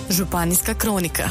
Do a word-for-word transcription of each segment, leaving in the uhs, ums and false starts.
Županijska kronika.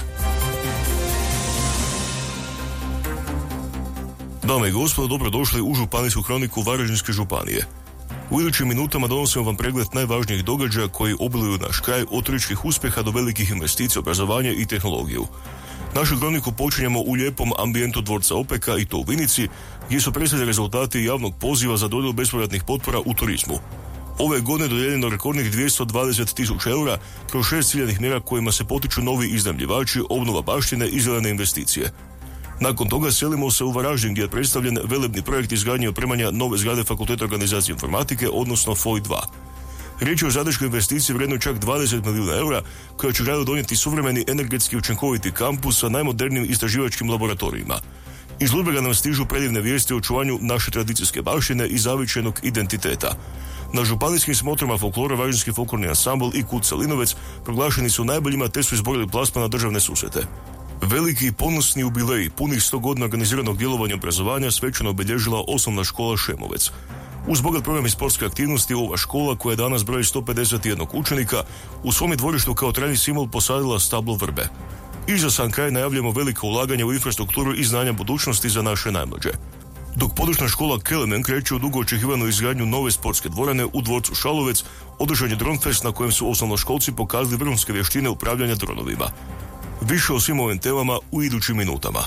Dame i gospodo, dobrodošli u Županijsku kroniku Varaždinske županije. U idućim minutama donosimo vam pregled najvažnijih događaja koji obiluju naš kraj, od turističkih uspjeha do velikih investicija, obrazovanja i tehnologiju. Našu kroniku počinjemo u lijepom ambijentu dvorca Opeka, i to u Vinici, gdje su predstavljeni rezultati javnog poziva za dodjelu bespovratnih potpora u turizmu. Ove godine dodijeljeno rekordnih dvjesto dvadeset tisuća eura kroz šest ciljanih mjera kojima se potiču novi iznajmljivači, obnova baštine i zelene investicije. Nakon toga selimo se u Varaždin, gdje je predstavljen velebni projekt izgradnje i opremanja nove zgrade Fakulteta organizacije informatike, odnosno F O I dva. Riječ je o zadeškoj investiciji vrijednoj čak dvadeset milijuna eura, koja će gradu donijeti suvremeni energetski učinkoviti kampus sa najmodernijim istraživačkim laboratorijima. Iz Ludbrega nam stižu predivne vijesti o očuvanju naše tradicijske baštine i zavičajnog identiteta. Na županijskim smotrama folklora Varaždinski folklorni ansambl i Kud Selinovec proglašeni su najboljima, te su izborili plasman na državne susrete. Veliki i ponosni jubilej punih sto godina organiziranog djelovanja obrazovanja svečano obilježila osnovna škola Šemovec. Uz bogat program i sportske aktivnosti, ova škola, koja danas broji sto pedeset jedan učenika, u svom je dvorištu kao trajni simbol posadila stablo vrbe. I za sam kraj najavljamo veliko ulaganje u infrastrukturu i znanja budućnosti za naše najmlađe. Dok područna škola Kelemen kreće u dugo očekivanu izgradnju nove sportske dvorane u dvorcu Šalovec, održan je Dronfest na kojem su osnovnoškolci pokazali vrhunske vještine upravljanja dronovima. Više o svim ovim temama u idućim minutama.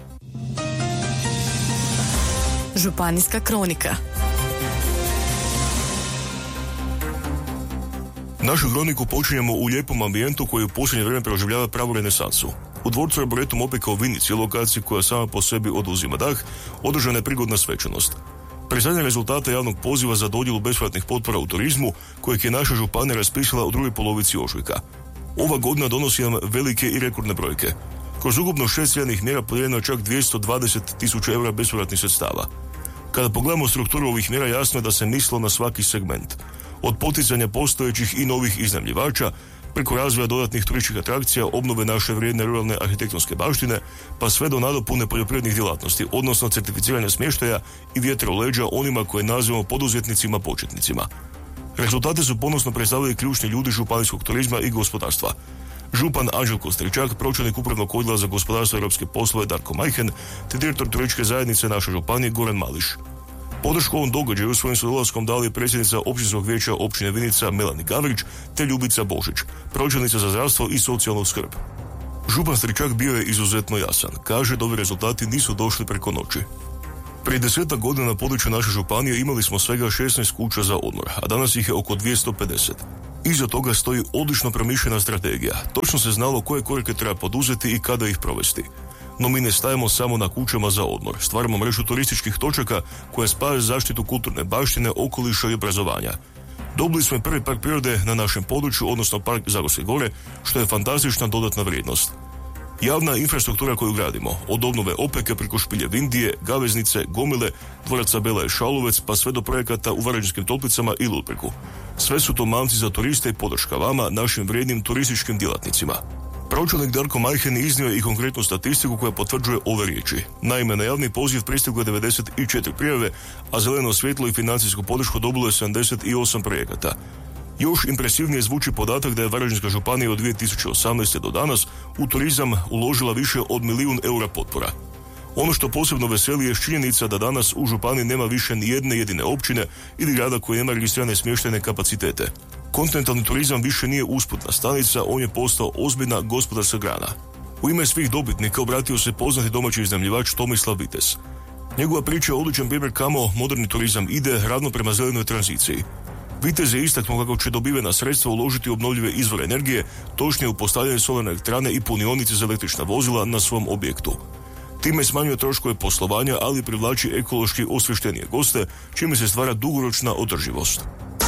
Županijska kronika. Našu kroniku počinjemo u lijepom ambijentu koji u posljednje vrijeme proživljava pravu renesansu. U dvorcu Arboretum Opeka u Vinici, lokaciji koja sama po sebi oduzima dah, održana je prigodna svečanost. Predstavljanje rezultata javnog poziva za dodjelu bespovratnih potpora u turizmu, kojeg je naša županija raspisala u drugoj polovici ožujka. Ova godina donosi nam velike i rekordne brojke. Kroz ukupno šest ciljanih mjera podijeljeno je čak dvjesto dvadeset tisuća eura bespovratnih sredstava. Kada pogledamo strukturu ovih mjera, jasno je da se mislilo na svaki segment. Od poticanja postojećih i novih iznajmljivača, preko razvoja dodatnih turističkih atrakcija, obnove naše vrijedne ruralne arhitektonske baštine, pa sve do nadopune poljoprivrednih djelatnosti, odnosno certificiranja smještaja i vjetra u leđa onima koje nazivamo poduzetnicima početnicima. Rezultate su ponosno predstavili ključni ljudi županijskog turizma i gospodarstva. Župan Anđelko Stričak, pročelnik upravnog odjela za gospodarstvo i europske poslove Darko Majhen, te direktor turističke zajednice naše županije Goran Mališ. Podršku ovom događaju svojim su dolaskom dali predsjednica općinskog vijeća općine Vinica Melani Gavrić te Ljubica Božić, pročelnica za zdravstvo i socijalnu skrb. Župan Stričak bio je izuzetno jasan. Kaže da ovi rezultati nisu došli preko noći. Prije desetak godina na području naše županije imali smo svega šesnaest kuća za odmor, a danas ih je oko dvjesto pedeset. Iza toga stoji odlično promišljena strategija. Točno se znalo koje korake treba poduzeti i kada ih provesti. No mi ne stajemo samo na kućama za odmor. Stvaramo mrežu turističkih točaka koja spaja zaštitu kulturne baštine, okoliša i obrazovanja. Dobili smo i prvi park prirode na našem području, odnosno park Zagorske gore, što je fantastična dodatna vrijednost. Javna infrastruktura koju gradimo, od obnove Opeke preko Špilje Vindije, Gaveznice, Gomile, dvoraca Bela i Šalovec, pa sve do projekata u Varaždinskim Toplicama i Ludbregu. Sve su to mamci za turiste i podrška vama, našim vrijednim turističkim djelatnicima. Pročelnik Darko Majhen iznio je i konkretnu statistiku koja potvrđuje ove riječi. Naime, na javni poziv pristiglo je devedeset četiri prijave, a zeleno svjetlo i financijsku podršku dobilo je sedamdeset osam projekata. Još impresivnije zvuči podatak da je Varaždinska županija od dvije tisuće osamnaeste. do danas u turizam uložila više od milijun eura potpora. Ono što posebno veseli je činjenica da danas u županiji nema više ni jedne jedine općine ili grada koji nema registrirane smještajne kapacitete. Kontinentalni turizam više nije usputna stanica, on je postao ozbiljna gospodarska grana. U ime svih dobitnika obratio se poznati domaći iznajmljivač Tomislav Vitez. Njegova priča je odličan primjer kamo moderni turizam ide ravno prema zelenoj tranziciji. Vitez je istaknuo kako će dobivena sredstva uložiti u obnovljive izvore energije, točnije u postavljanje solarne elektrane i punionice za električna vozila na svom objektu. Time smanjuje troškove poslovanja, ali privlači ekološki osvještenije goste, čime se stvara dugoročna održivost.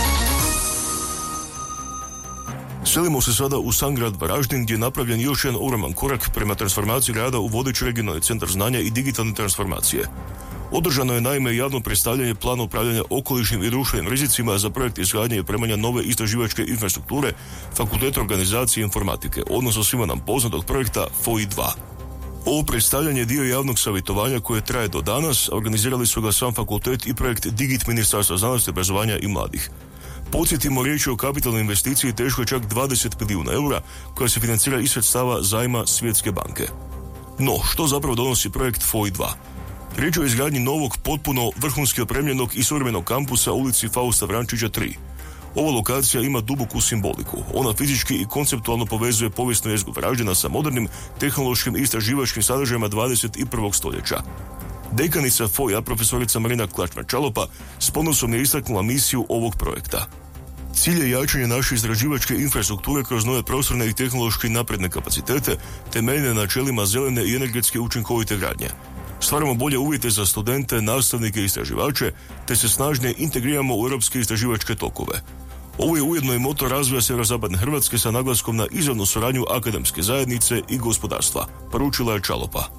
Selimo se sada u sam grad Varaždin, gdje je napravljen još jedan ogroman korak prema transformaciji grada u vodeći regionalni centar znanja i digitalne transformacije. Održano je naime javno predstavljanje plana upravljanja okolišnim i društvenim rizicima za projekt izgradnje i opremanja nove istraživačke infrastrukture Fakulteta organizacije i informatike, odnosno svima nam poznatog projekta F O I dva. Ovo predstavljanje je dio javnog savjetovanja koje traje do danas, organizirali su ga sam fakultet i projekt Digit Ministarstva znanosti, obrazovanja i mladih. Podsjetimo, riječ je o kapitalnoj investiciji teškoj čak dvadeset milijuna eura koja se financira iz sredstava zajma Svjetske banke. No, što zapravo donosi projekt F O I dva? Riječ je o izgradnji novog, potpuno vrhunski opremljenog i suvremenog kampusa u ulici Fausta Vrančića tri. Ova lokacija ima duboku simboliku. Ona fizički i konceptualno povezuje povijesnu jezgru Varaždina sa modernim, tehnološkim i istraživačkim sadržajima dvadeset i prvog stoljeća. Dekanica F O I-a, profesorica Marina Klačmar-Čalopa, s ponosom je istaknula misiju ovog projekta. Cilj je jačanje naše istraživačke infrastrukture kroz nove prostorne i tehnološki napredne kapacitete, temeljene na načelima zelene i energetske učinkovite gradnje. Stvaramo bolje uvjete za studente, nastavnike i istraživače, te se snažnije integriramo u europske istraživačke tokove. Ovo je ujedno i motor razvoja sjeverozapadne Hrvatske sa naglaskom na izravnu suradnju akademske zajednice i gospodarstva, poručila je Čalopa.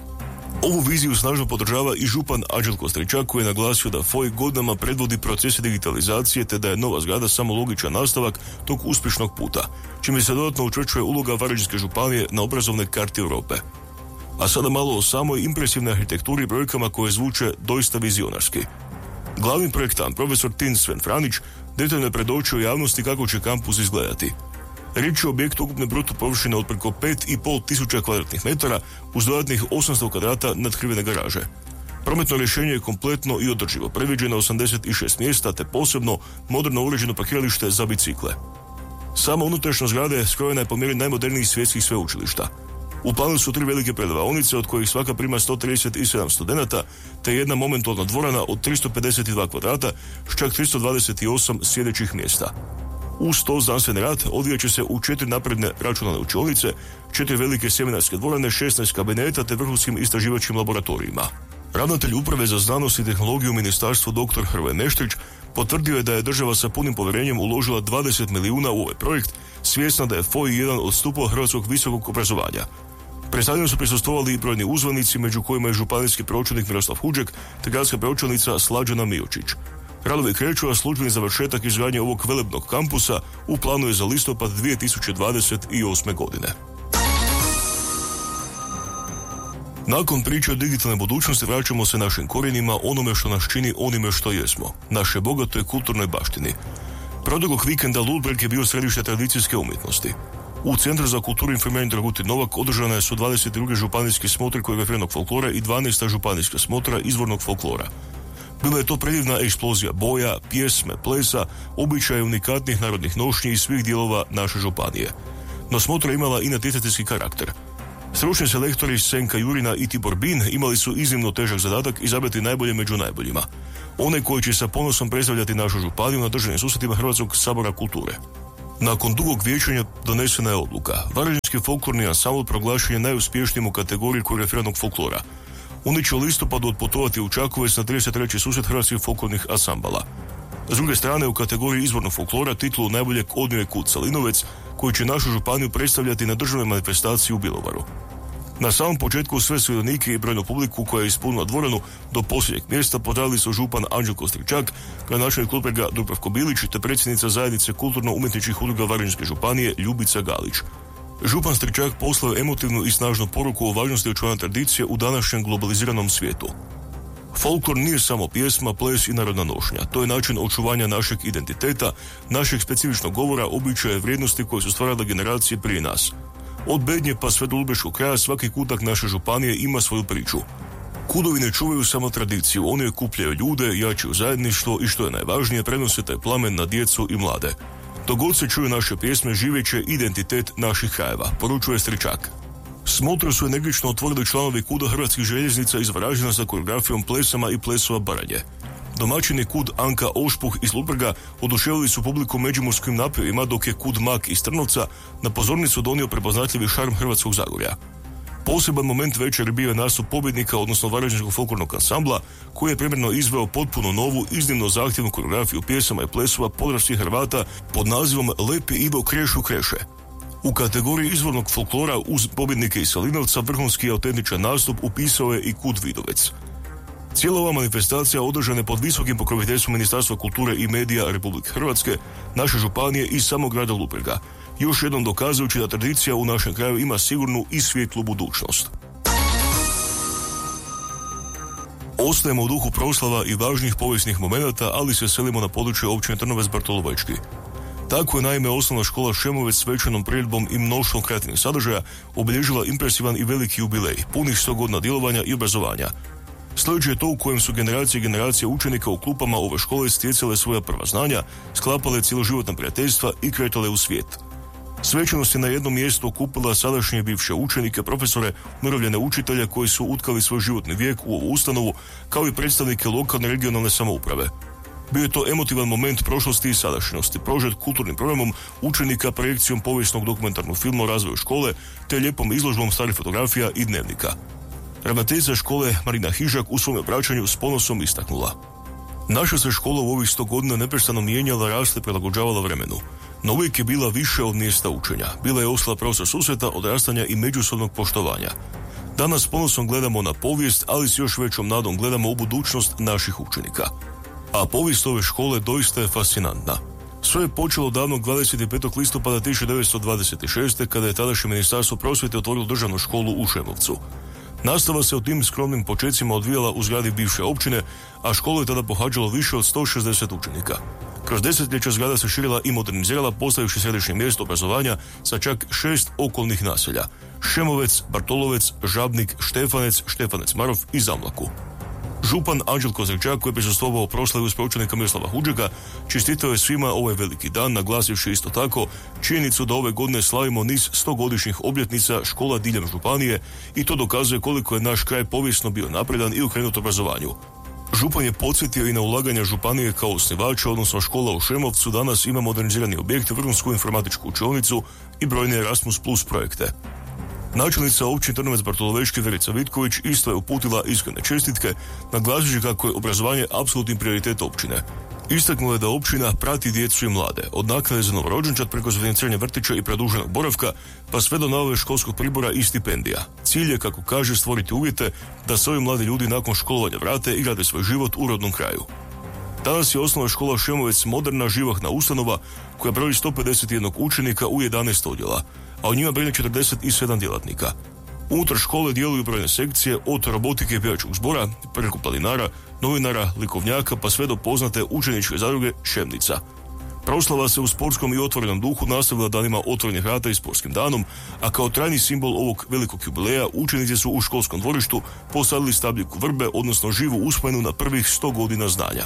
Ovu viziju snažno podržava i župan Anđelko Stričak, koji je naglasio da F O I godinama predvodi procese digitalizacije te da je nova zgrada samo logičan nastavak tog uspješnog puta, čime se dodatno učvršćuje uloga Varaždinske županije na obrazovnoj karti Europe. A sada malo o samoj impresivnoj arhitekturi i brojkama koje zvuče doista vizionarski. Glavni projektant, profesor Tin Sven Franić, detaljno je predočio javnosti kako će kampus izgledati. Riječ je o objektu ukupne bruto površine od preko pet i pol tisuća kvadratnih metara uz dodatnih osamsto kvadrata nadkrivene garaže. Prometno rješenje je kompletno i održivo, predviđeno osamdeset šest mjesta te posebno moderno uređeno parkiralište za bicikle. Sama unutrašnjost zgrade skrojena je po mjeri najmodernijih svjetskih sveučilišta. U planu su tri velike predavaonice, od kojih svaka prima sto trideset sedam studenata, te jedna momentalna dvorana od tristo pedeset dva kvadrata s čak tristo dvadeset osam sjedećih mjesta. Uz to znanstveni rad odvijat će se u četiri napredne računalne učionice, četiri velike seminarske dvorane, šesnaest kabineta te vrhunskim istraživačkim laboratorijima. Ravnatelj Uprave za znanost i tehnologiju u ministarstvu dr. Hrvoje Meštrić potvrdio je da je država sa punim povjerenjem uložila dvadeset milijuna u ovaj projekt, svjesna da je F O I jedan od stupova hrvatskog visokog obrazovanja. Predstavljanju su prisustvovali i brojni uzvanici, među kojima je županijski pročelnik Miroslav Huđek te gradska pročelnica Slađana Miočić. Radovi kreću, a službeni završetak izgradnje ovog velebnog kampusa u planu je za listopad dvije tisuće dvadeset osme. godine. Nakon priče o digitalnoj budućnosti vraćamo se našim korijenima, onome što nas čini onime što jesmo, naše bogatoj kulturnoj baštini. Proteklog vikenda Ludbreg je bio središte tradicijske umjetnosti. U Centru za kulturu i informiranje Dragutin Novak održane su dvadeset druge županijske smotre koreografiranog folklora i dvanaesta županijska smotra izvornog folklora. Bila je to predivna eksplozija boja, pjesme, plesa, običaja unikatnih narodnih nošnji iz svih dijelova naše županije. No smotra imala i natjecateljski karakter. Stručni selektori Senka Jurina i Tibor Bin imali su iznimno težak zadatak izabrati najbolje među najboljima. One koji će sa ponosom predstavljati našu županiju na državnim susretima Hrvatskog sabora kulture. Nakon dugog vijećanja donesena je odluka. Varaždinski folklorni ansambl proglašen je najuspješnijim u kategoriji koreografiranog folklora. Oni će u listopadu otputovati u Čakovec na trideset treći susret hrvatskih folklornih ansambala. S druge strane, u kategoriji izvornog folklora titulu najboljeg odnio je Kud Salinovec, koji će našu županiju predstavljati na državnoj manifestaciji u Bjelovaru. Na samom početku sve sudionike i brojnu publiku koja je ispunila dvoranu do posljednjeg mjesta pozdravili su župan Anđelko Stričak, gradonačelnik Ludbrega Dubravko Bilić te predsjednica zajednice kulturno-umjetničkih udruga Varaždinske županije Ljubica Galić. Župan Stričak poslao je emotivnu i snažnu poruku o važnosti očuvanja tradicije u današnjem globaliziranom svijetu. Folklor nije samo pjesma, ples i narodna nošnja. To je način očuvanja našeg identiteta, našeg specifičnog govora, običaja i vrijednosti koje su stvarale generacije prije nas. Od Bednje pa sve do Ludbreškog kraja svaki kutak naše županije ima svoju priču. Kudovi ne čuvaju samo tradiciju, oni okupljaju ljude, jačaju zajedništvo i što je najvažnije, prenose taj plamen na djecu i mlade. Dok god se čuju naše pjesme, živeće identitet naših krajeva, poručuje Stričak. Smotru su energično otvorili članovi Kuda Hrvatskih željeznica iz Varaždina sa koreografijom plesama i plesova Baranje. Domaćini Kud Anka Ošpuh iz Ludbrega oduševili su publiku međimurskim napjevima, dok je Kud Mak iz Trnovca na pozornicu donio prepoznatljivi šarm Hrvatskog Zagorja. Poseban moment večeri bio je nastup pobjednika, odnosno Varaždinskog folklornog ansambla, koji je primjerno izveo potpuno novu, iznimno zahtjevnu koreografiju pjesama i plesova podravskih Hrvata pod nazivom Lepi Ivo Krešu Kreše. U kategoriji izvornog folklora uz pobjednike iz Salinovca vrhunski i autentičan nastup upisao je i Kud Vidovec. Cijela ova manifestacija održana je pod visokim pokroviteljstvom Ministarstva kulture i medija Republike Hrvatske, naše županije i samog grada Ludbrega, još jednom dokazujući da tradicija u našem kraju ima sigurnu i svijetlu budućnost. Ostajemo u duhu proslava i važnih povijesnih momenata, ali se selimo na područje općine Trnovec Bartolovečki. Tako je naime osnovna škola Šemovec svečanom priredbom i mnoštvom kreativnih sadržaja obilježila impresivan i veliki jubilej, punih sto godina djelovanja i obrazovanja. Sljedeće je to u kojem su generacije i generacije učenika u klupama ove škole stjecale svoja prva znanja, sklapale cjeloživotna prijateljstva i kretale u svijet. Svečanost je na jednom mjestu okupila sadašnje i bivše učenike, profesore, umirovljene učitelje koji su utkali svoj životni vijek u ovu ustanovu, kao i predstavnike lokalne i regionalne samouprave. Bio je to emotivan moment prošlosti i sadašnjosti, prožet kulturnim programom učenika, projekcijom povijesnog dokumentarnog filma o razvoju škole, te lijepom izložbom starih fotografija i dnevnika. Ravnateljica škole Marina Hižak u svom obraćanju s ponosom istaknula: naša se škola u ovih sto godina neprestano mijenjala, rasla i prilagođavala vremenu. No uvijek je bila više od mjesta učenja. Bila je osnova prostor susreta, odrastanja i međusobnog poštovanja. Danas s ponosom gledamo na povijest, ali s još većom nadom gledamo u budućnost naših učenika. A povijest ove škole doista je fascinantna. Sve je počelo davnog dvadeset petog listopada tisuću devetsto dvadeset šeste. kada je tadašnje ministarstvo prosvjete otvorilo državnu školu u Šemovcu. Nastava se u tim skromnim počecima odvijala u zgradi bivše općine, a školu je tada pohađalo više od sto šezdeset učenika. Kroz desetljeća zgrada se širila i modernizirala, postavivši središnje mjesto obrazovanja sa čak šest okolnih naselja: Šemovec, Bartolovec, Žabnik, Štefanec, Štefanec Marof i Zamlaku. Župan Anđelko Zrčak, koji je prisustvovao proslavi uz učenika Miroslava Huđeka, čestitao je svima ovaj veliki dan, naglasivši isto tako činjenicu da ove godine slavimo niz stogodišnjih obljetnica škola diljem županije i to dokazuje koliko je naš kraj povijesno bio napredan i okrenut obrazovanju. Župan je podsjetio i na ulaganja županije kao osnivača, odnosno škola u Šemovcu danas ima modernizirani objekt, vrhunsku informatičku učionicu i brojne Erasmus Plus projekte. Načelnica općine Trnovec Bartolovečki Verica Vitković isto je uputila iskrene čestitke, naglasivši kako je obrazovanje apsolutni prioritet općine. Istaknula je da općina prati djecu i mlade, od naknade za novorođenčad preko financiranja vrtića i produženog boravka, pa sve do nabave školskog pribora i stipendija. Cilj je, kako kaže, stvoriti uvjete da se ovi mladi ljudi nakon školovanja vrate i grade svoj život u rodnom kraju. Danas je osnovna škola Šemovec moderna, živahna ustanova koja broji sto pedeset jedan učenika u jedanaest odjela, a u njima brine četrdeset sedam djelatnika. Unutar škole djeluju brojne sekcije, od robotike i pjevačkog zbora, preko planinara, novinara, likovnjaka, pa sve do poznate učeničke zadruge Šemnica. Proslava se u sportskom i otvorenom duhu nastavila danima otvorenih vrata i sportskim danom, a kao trajni simbol ovog velikog jubileja učenici su u školskom dvorištu posadili stabljiku vrbe, odnosno živu uspomenu na prvih sto godina znanja.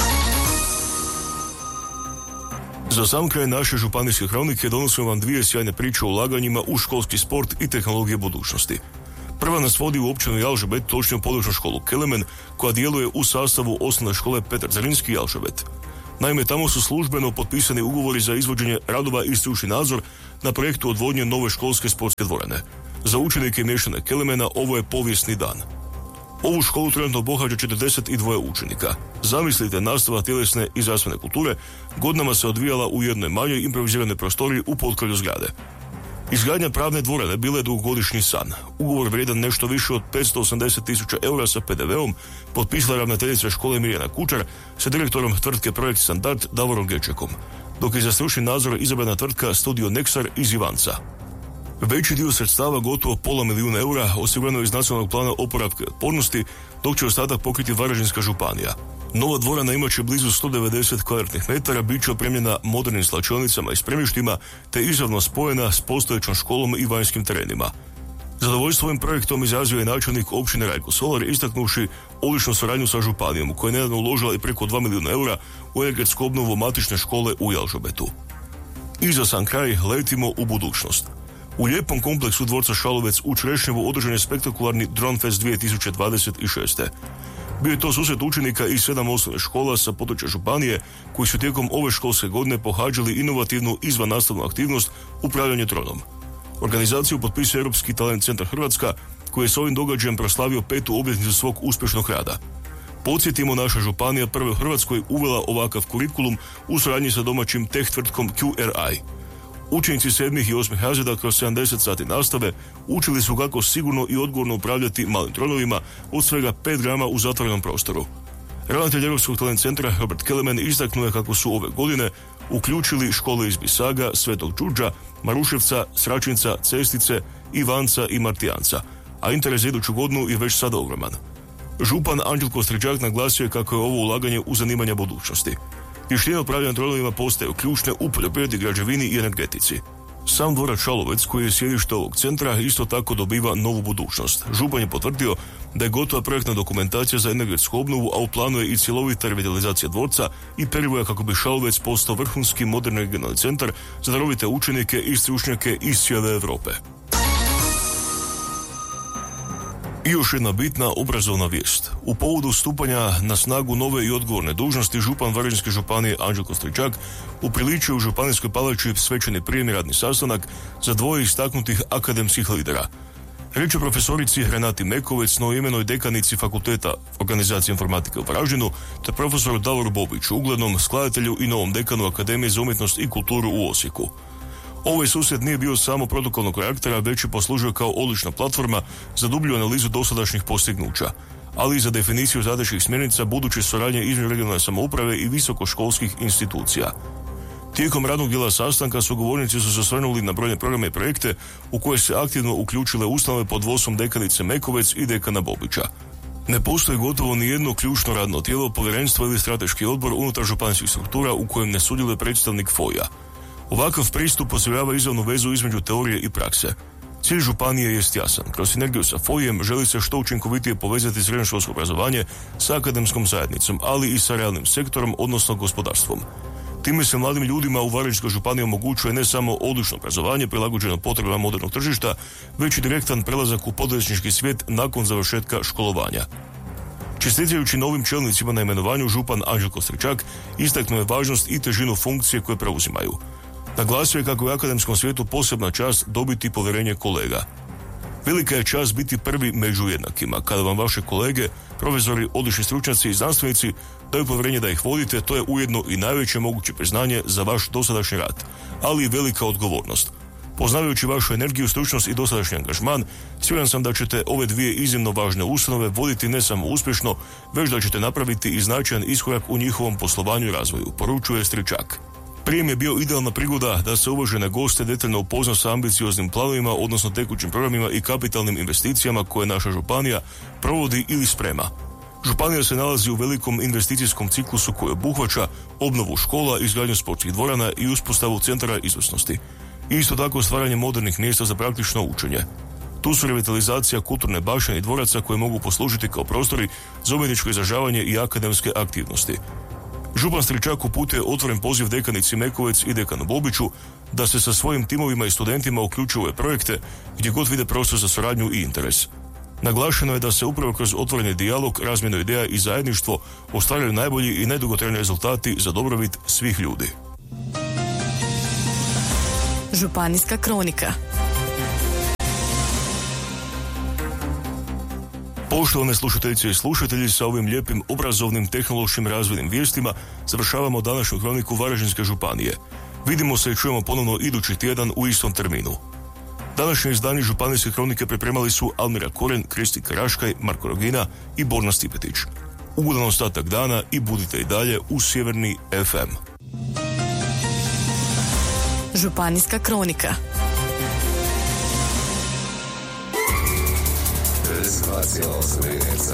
Za sam kraj naše županijske kronike donosimo vam dvije sjajne priče o ulaganjima u školski sport i tehnologije budućnosti. Prva nas vodi u općinu Jalžabet, točnije u područnu školu Kelemen, koja djeluje u sastavu osnovne škole Petar Zrinski Jalžabet. Naime, tamo su službeno potpisani ugovori za izvođenje radova i stručni nadzor na projektu odvodnje nove školske sportske dvorane. Za učenike i mještane Kelemena ovo je povijesni dan. Ovu školu trenutno pohađa četrdeset dva učenika. Zamislite, nastava tjelesne i zdravstvene kulture godinama se odvijala u jednoj manjoj improviziranoj prostoriji u potkralju zgrade. Izgradnja pravne dvorane bila je dugogodišnji san. Ugovor vrijedan nešto više od petsto osamdeset tisuća eura sa pe de veom potpisala ravnateljica škole Mirjana Kučar sa direktorom tvrtke Projekt Standard Davorom Gečekom, dok je za stručni nadzor izabrana tvrtka Studio Nexar iz Ivanca. Veći dio sredstava, gotovo pola milijuna eura, osigurano je iz nacionalnog plana oporavka i otpornosti, dok će ostatak pokriti Varaždinska županija. Nova dvorana imat će blizu sto devedeset kvadratnih metara, bit će opremljena modernim slačionicama i spremištima, te izravno spojena s postojećom školom i vanjskim terenima. Zadovoljstvo ovim projektom izrazio je načelnik općine Rajko Solar, istaknuši odličnu suradnju sa županijom, u kojoj je nedavno uložila i preko dva milijuna eura u energetsku obnovu matične škole u Jalžabetu. I za sam kraj letimo u budućnost. U lijepom kompleksu dvorca Šalovec u Črešnjevu održan je spektakularni Drone Fest dvije tisuće dvadeset šeste. Bio je to susret učenika iz sedam osnovnih škola sa područja županije koji su tijekom ove školske godine pohađali inovativnu izvannastavnu aktivnost upravljanje dronom. Organizaciju potpisuje Europski talent centar Hrvatska, koji je s ovim događajem proslavio petu obljetnicu svog uspješnog rada. Podsjetimo, naša županija prva u Hrvatskoj uvela ovakav kurikulum u suradnji sa domaćim teh tvrtkom Q R I. Učenici sedmih i osmih razreda kroz sedamdeset sati nastave učili su kako sigurno i odgovorno upravljati malim dronovima od svega pet grama u zatvorenom prostoru. Ravnatelj Europskog talent centra Robert Kelemen istaknuo je kako su ove godine uključili škole iz Bisaga, Svetog Đurđa, Maruševca, Sračinca, Cestice, Ivanca i Martijanca, a interes za iduću godinu je već sada ogroman. Župan Anđelko Stričak naglasio je kako je ovo ulaganje u zanimanja budućnosti. Vještine upravljanja dronovima postaju ključne u poljoprivredi, građevini i energetici. Sam dvorac Šalovec, koji je sjedište ovog centra, isto tako dobiva novu budućnost. Župan je potvrdio da je gotova projektna dokumentacija za energetsku obnovu, a u planu je i cjelovita revitalizacija dvorca i perivoja kako bi Šalovec postao vrhunski moderni regionalni centar za darovite učenike i stručnjake iz cijele Europe. I još jedna bitna obrazovna vijest. U povodu stupanja na snagu nove i odgovorne dužnosti, župan Varaždinske županije Anđelko Stričak upriličio u Županijskoj palači svečani prijemni radni sastanak za dvoje istaknutih akademskih lidera. Riječ je o profesorici Renati Mekovec, novoimenoj dekanici Fakulteta organizacije informatike u Varaždinu, te profesoru Davoru Bobiću, uglednom skladatelju i novom dekanu Akademije za umjetnost i kulturu u Osijeku. Ovaj susret nije bio samo protokolnog karaktera, već je poslužio kao odlična platforma za dublju analizu dosadašnjih postignuća, ali i za definiciju strateških smjernica buduće suradnje između regionalne samouprave i visokoškolskih institucija. Tijekom radnog dijela sastanka sugovornici su se osvrnuli na brojne programe i projekte u koje se aktivno uključile ustanove pod vodstvom dekanice Mekovec i dekana Bobića. Ne postoji gotovo ni jedno ključno radno tijelo, povjerenstvo ili strateški odbor unutar županijskih struktura u kojem ne sudjeluje predstavnik F O I-a. Ovakav pristup osigurava izravnu vezu između teorije i prakse. Cilj županije jest jasan. Kroz sinergiju sa F O I-em želi se što učinkovitije povezati srednjoškolsko obrazovanje sa akademskom zajednicom, ali i sa realnim sektorom, odnosno gospodarstvom. Time se mladim ljudima u Varaždinskoj županiji omogućuje ne samo odlično obrazovanje prilagođeno potrebama modernog tržišta, već i direktan prelazak u poduzetnički svijet nakon završetka školovanja. Čestitajući novim čelnicima na imenovanju, župan Anđelko Stričak istaknuo je važnost i težinu funkcije koje preuzimaju. Naglasio je kako je u akademskom svijetu posebna čast dobiti povjerenje kolega. Velika je čast biti prvi među jednakima. Kada vam vaše kolege, profesori, odlični stručnjaci i znanstvenici daju povjerenje da ih vodite, to je ujedno i najveće moguće priznanje za vaš dosadašnji rad, ali i velika odgovornost. Poznavajući vašu energiju, stručnost i dosadašnji angažman, siguran sam da ćete ove dvije iznimno važne ustanove voditi ne samo uspješno, već da ćete napraviti i značajan iskorak u njihovom poslovanju i razvoju, poručuje Stričak. Prijem je bio idealna prigoda da se uvažene goste detaljno upozna sa ambicioznim planovima, odnosno tekućim programima i kapitalnim investicijama koje naša županija provodi ili sprema. Županija se nalazi u velikom investicijskom ciklusu koji obuhvaća obnovu škola, izgradnju sportskih dvorana i uspostavu centara izvrsnosti. I isto tako stvaranje modernih mjesta za praktično učenje. Tu su revitalizacija kulturne baštine i dvoraca koje mogu poslužiti kao prostori za umjetničko izražavanje i akademske aktivnosti. Župan Stričak uputio otvoren poziv dekanici Mekovec i dekanu Bobiću da se sa svojim timovima i studentima uključuju u ove projekte gdje god vide prostor za suradnju i interes. Naglašeno je da se upravo kroz otvoreni dijalog, razmjenu ideja i zajedništvo ostvaruju najbolji i najdugotrajniji rezultati za dobrobit svih ljudi. Županijska kronika. Poštovane slušateljice i slušatelji, sa ovim lijepim obrazovnim tehnološkim razvojnim vijestima završavamo današnju kroniku Varaždinske županije. Vidimo se i čujemo ponovno idući tjedan u istom terminu. Današnje izdanje Županijske kronike pripremali su Almira Koren, Kristi Karaškaj, Marko Rogina i Borna Stipetić. Ugodan ostatak dana i budite i dalje u Sjeverni F M. Županijska kronika. devedeset dva zarez osam